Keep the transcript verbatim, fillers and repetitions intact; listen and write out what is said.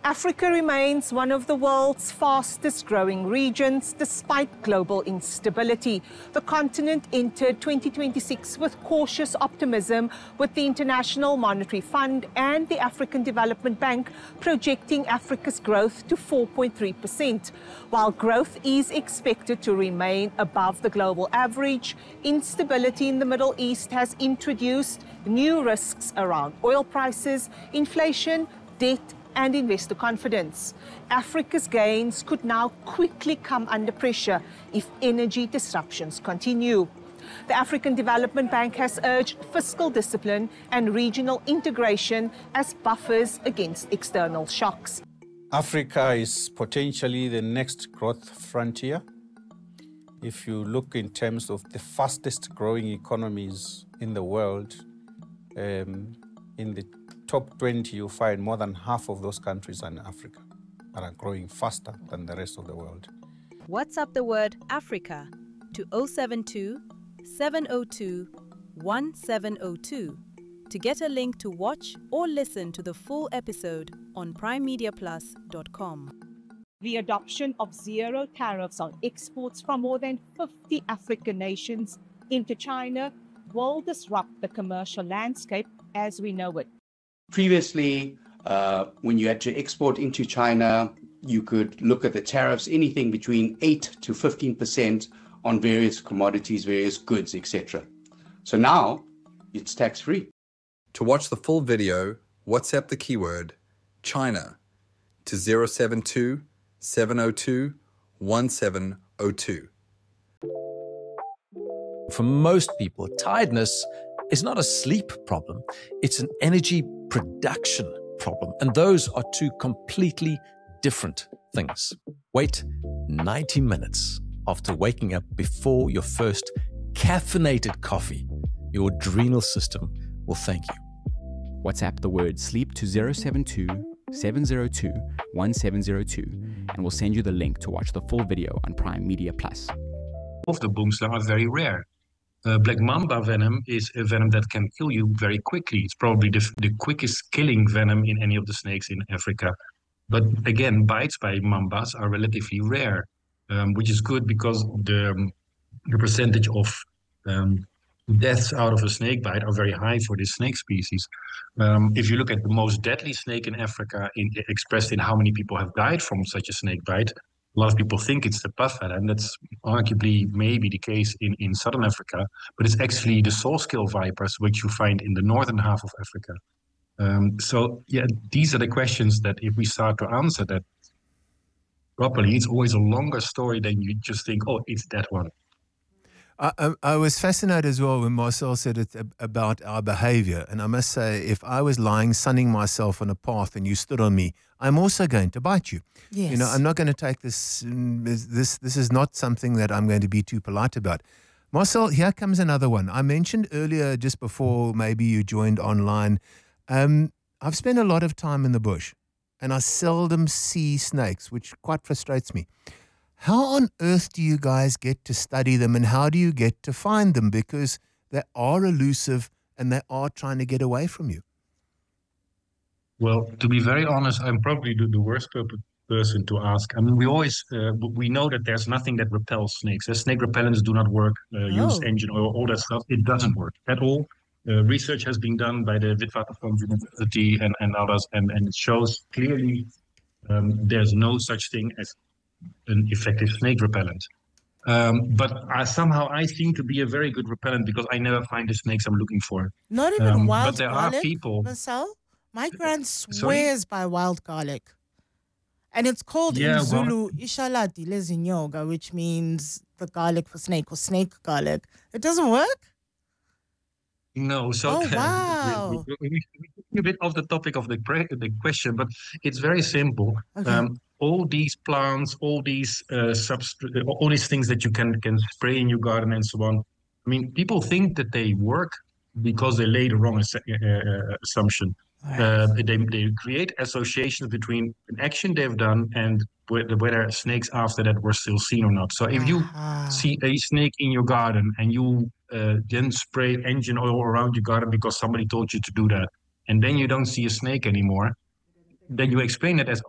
Africa remains one of the world's fastest growing regions despite global instability. The continent entered twenty twenty-six with cautious optimism, with the International Monetary Fund and the African Development Bank projecting Africa's growth to four point three percent. While growth is expected to remain above the global average, instability in the Middle East has introduced new risks around oil prices, inflation, debt, and investor confidence. Africa's gains could now quickly come under pressure if energy disruptions continue. The African Development Bank has urged fiscal discipline and regional integration as buffers against external shocks. Africa is potentially the next growth frontier. If you look in terms of the fastest growing economies in the world, um, in the top twenty, you find more than half of those countries are in Africa and are growing faster than the rest of the world. WhatsApp the word Africa to zero seven two, seven zero two, one seven zero two to get a link to watch or listen to the full episode on prime media plus dot com. The adoption of zero tariffs on exports from more than fifty African nations into China will disrupt the commercial landscape as we know it. Previously, uh, when you had to export into China, you could look at the tariffs, anything between eight to fifteen percent on various commodities, various goods, et cetera. So now it's tax-free. To watch the full video, WhatsApp the keyword China to zero seven two, seven zero two, one seven zero two. For most people, tiredness is not a sleep problem, it's an energy production problem. And those are two completely different things. Wait ninety minutes after waking up before your first caffeinated coffee. Your adrenal system will thank you. WhatsApp the word sleep to zero seven two, seven zero two, one seven zero two and we'll send you the link to watch the full video on Prime Media Plus. Of the boomslang are very rare. Uh, black mamba venom is a venom that can kill you very quickly. It's probably the, the quickest killing venom in any of the snakes in Africa. But again, bites by mambas are relatively rare, um, which is good because the, um, the percentage of um, deaths out of a snake bite are very high for this snake species. Um, if you look at the most deadly snake in Africa, in, expressed in how many people have died from such a snake bite, a lot of people think it's the puffadder, and that's arguably maybe the case in, in southern Africa, but it's actually the sawscale vipers, which you find in the northern half of Africa. Um, so, yeah, these are the questions that if we start to answer that properly, it's always a longer story than you just think, oh, it's that one. I, I was fascinated as well when Marcel said it about our behavior. And I must say, if I was lying, sunning myself on a path and you stood on me, I'm also going to bite you. Yes. You know, I'm not going to take this, this, this is not something that I'm going to be too polite about. Marcel, here comes another one. I mentioned earlier, just before maybe you joined online, um, I've spent a lot of time in the bush and I seldom see snakes, which quite frustrates me. How on earth do you guys get to study them and how do you get to find them? Because they are elusive and they are trying to get away from you. Well, to be very honest, I'm probably the, the worst person to ask. I mean, we always, uh, we know that there's nothing that repels snakes. Uh, snake repellents do not work, uh, Oh. use engine oil, all that stuff. It doesn't work at all. Uh, research has been done by the Witwatersrand University and, and others, and, and it shows clearly um, there's no such thing as an effective snake repellent. Um, but I, somehow I seem to be a very good repellent because I never find the snakes I'm looking for. Not even Um, wild but there garlic, are people. Marcel. My grand Sorry? swears by wild garlic. And it's called Yeah, in well- Zulu, Ishalati lezinyoka, which means the garlic for snake or snake garlic. It doesn't work? No, so Oh, wow. we, we, we, we a bit off the topic of the pre- the question, but it's very simple. Okay. Um, all these plants, all these uh, subst- all these things that you can can spray in your garden and so on. I mean, people think that they work because they lay the wrong ass- uh, assumption. Uh, they they create associations between an action they've done and whether, whether snakes after that were still seen or not. So if you Ah. see a snake in your garden and you uh, then spray engine oil around your garden because somebody told you to do that, and then you don't see a snake anymore, then you explain it as,